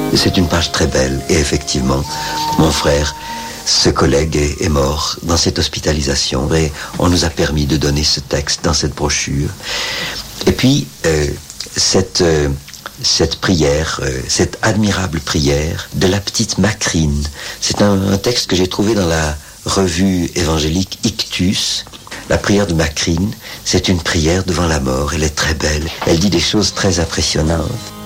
C'est une page très belle et effectivement, mon frère, ce collègue est mort dans cette hospitalisation et on nous a permis de donner ce texte dans cette brochure. Et puis, cette prière, cette admirable prière de la petite Macrine, c'est un texte que j'ai trouvé dans la revue évangélique Ictus. La prière de Macrine, c'est une prière devant la mort, elle est très belle, elle dit des choses très impressionnantes.